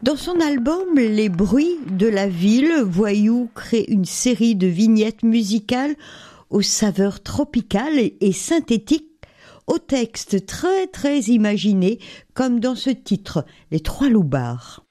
Dans son album Les bruits de la ville, Voyou crée une série de vignettes musicales aux saveurs tropicales et synthétiques, au texte très très imaginé, comme dans ce titre, Les Trois Loupards.